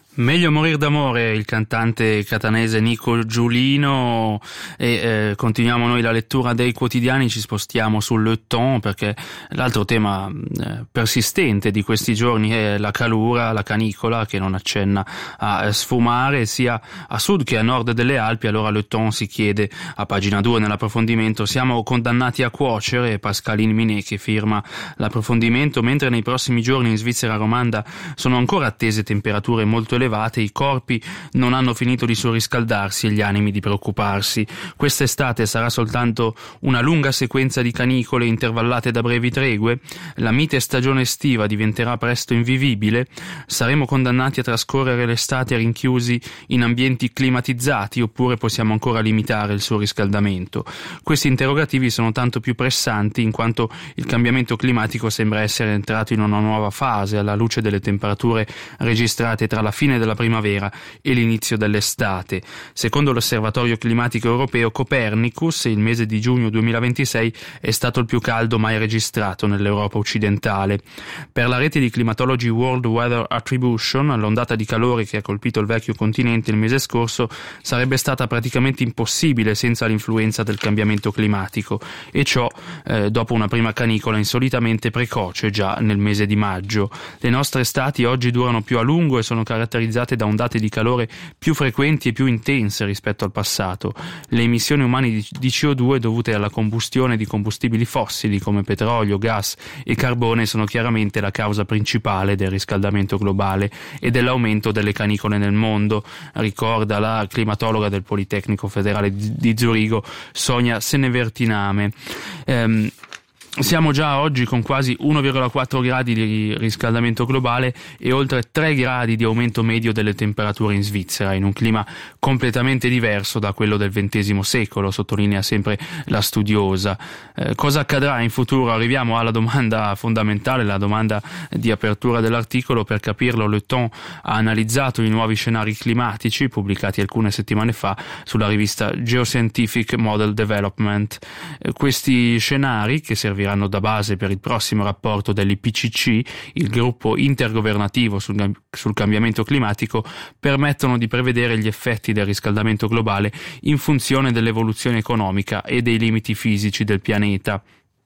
Meglio morir d'amore, il cantante catanese Nico Giulino, e continuiamo noi la lettura dei quotidiani, ci spostiamo sul Le Temps perché l'altro tema persistente di questi giorni è la calura, la canicola che non accenna a sfumare sia a sud che a nord delle Alpi. Allora Le Temps si chiede a pagina 2 nell'approfondimento: siamo condannati a cuocere? Pascaline Minet che firma l'approfondimento. Mentre nei prossimi giorni in Svizzera romanda sono ancora attese temperature molto elevate, i corpi non hanno finito di surriscaldarsi e gli animi di preoccuparsi. Quest'estate sarà soltanto una lunga sequenza di canicole intervallate da brevi tregue? La mite stagione estiva diventerà presto invivibile? Saremo condannati a trascorrere l'estate rinchiusi in ambienti climatizzati oppure possiamo ancora limitare il surriscaldamento? Questi interrogativi sono tanto più pressanti in quanto il cambiamento climatico sembra essere entrato in una nuova fase alla luce delle temperature registrate tra la fine della primavera e l'inizio dell'estate. Secondo l'Osservatorio Climatico Europeo Copernicus, il mese di giugno 2026 è stato il più caldo mai registrato nell'Europa occidentale. Per la rete di climatologi World Weather Attribution, l'ondata di calore che ha colpito il vecchio continente il mese scorso sarebbe stata praticamente impossibile senza l'influenza del cambiamento climatico, e ciò dopo una prima canicola insolitamente precoce già nel mese di maggio. Le nostre estati oggi durano più a lungo e sono caratterizzate da ondate di calore più frequenti e più intense rispetto al passato. Le emissioni umane di CO2 dovute alla combustione di combustibili fossili come petrolio, gas e carbone sono chiaramente la causa principale del riscaldamento globale e dell'aumento delle canicole nel mondo, ricorda la climatologa del Politecnico Federale di Zurigo Sonia Senevertiname. Siamo già oggi con quasi 1,4 gradi di riscaldamento globale e oltre 3 gradi di aumento medio delle temperature in Svizzera, in un clima completamente diverso da quello del XX secolo, sottolinea sempre la studiosa. Cosa accadrà in futuro? Arriviamo alla domanda fondamentale, la domanda di apertura dell'articolo. Per capirlo, Le Temps ha analizzato i nuovi scenari climatici pubblicati alcune settimane fa sulla rivista Geoscientific Model Development. Questi scenari, che serviranno da base per il prossimo rapporto dell'IPCC, il gruppo intergovernativo sul cambiamento climatico, permettono di prevedere gli effetti del riscaldamento globale in funzione dell'evoluzione economica e dei limiti fisici del pianeta.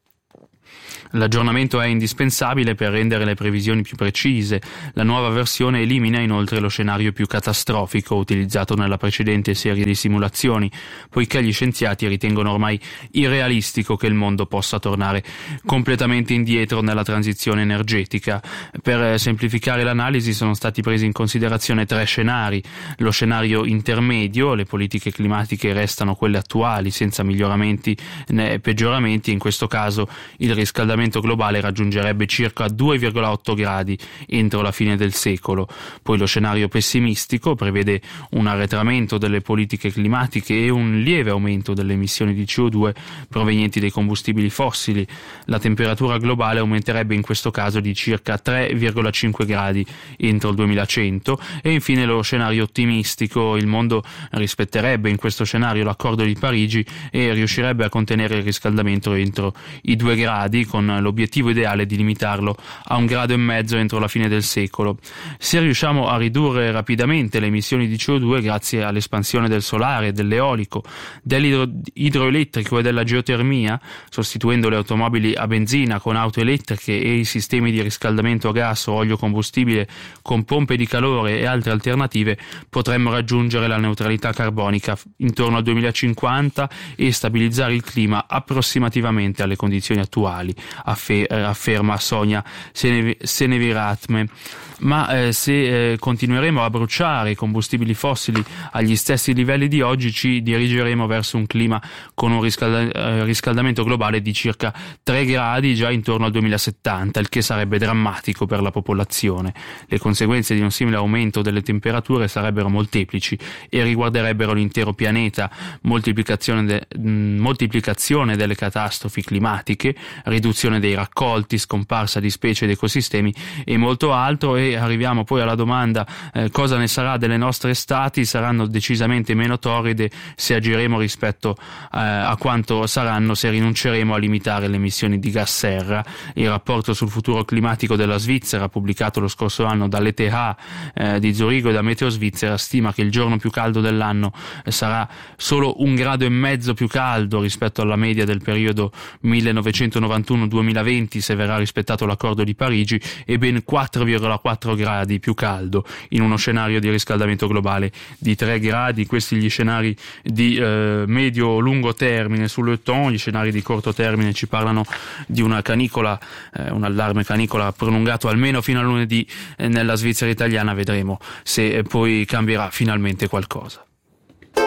L'aggiornamento è indispensabile per rendere le previsioni più precise. La nuova versione elimina inoltre lo scenario più catastrofico utilizzato nella precedente serie di simulazioni, poiché gli scienziati ritengono ormai irrealistico che il mondo possa tornare completamente indietro nella transizione energetica. Per semplificare l'analisi sono stati presi in considerazione 3 scenari. Lo scenario intermedio: le politiche climatiche restano quelle attuali senza miglioramenti né peggioramenti. In questo caso il riscaldamento globale raggiungerebbe circa 2,8 gradi entro la fine del secolo. Poi lo scenario pessimistico prevede un arretramento delle politiche climatiche e un lieve aumento delle emissioni di CO2 provenienti dai combustibili fossili. La temperatura globale aumenterebbe in questo caso di circa 3,5 gradi entro il 2100. E infine lo scenario ottimistico: il mondo rispetterebbe in questo scenario l'accordo di Parigi e riuscirebbe a contenere il riscaldamento entro i 2 gradi, con l'obiettivo ideale di limitarlo a 1,5 gradi entro la fine del secolo. Se riusciamo a ridurre rapidamente le emissioni di CO2 grazie all'espansione del solare, dell'eolico, dell'idroelettrico e della geotermia, sostituendo le automobili a benzina con auto elettriche e i sistemi di riscaldamento a gas o olio combustibile con pompe di calore e altre alternative, potremmo raggiungere la neutralità carbonica intorno al 2050 e stabilizzare il clima approssimativamente alle condizioni attuali, afferma Sonia Seneviratme. Ma se continueremo a bruciare i combustibili fossili agli stessi livelli di oggi, ci dirigeremo verso un clima con un riscaldamento globale di circa 3 gradi già intorno al 2070, il che sarebbe drammatico per la popolazione. Le conseguenze di un simile aumento delle temperature sarebbero molteplici e riguarderebbero l'intero pianeta: moltiplicazione delle catastrofi climatiche, riduzione dei raccolti, scomparsa di specie ed ecosistemi e molto altro. E arriviamo poi alla domanda cosa ne sarà delle nostre estati. Saranno decisamente meno torride se agiremo rispetto a quanto saranno se rinunceremo a limitare le emissioni di gas serra. Il rapporto sul futuro climatico della Svizzera, pubblicato lo scorso anno dall'ETH di Zurigo e da Meteo Svizzera, stima che il giorno più caldo dell'anno sarà solo 1,5 gradi più caldo rispetto alla media del periodo 1991-2020 se verrà rispettato l'accordo di Parigi, e ben 4,4 gradi più caldo in uno scenario di riscaldamento globale di 3 gradi. Questi gli scenari di medio-lungo termine sulle ton. Gli scenari di corto termine ci parlano di una canicola, un allarme canicola prolungato almeno fino a lunedì nella Svizzera italiana. Vedremo se poi cambierà finalmente qualcosa.